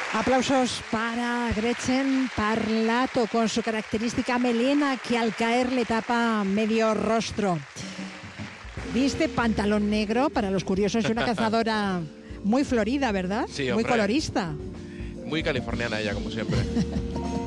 Aplausos para Gretchen Parlato con su característica melena que al caer le tapa medio rostro. Viste pantalón negro para los curiosos y una cazadora muy florida, ¿verdad? Sí, muy hombre. colorista. Muy californiana ella, como siempre.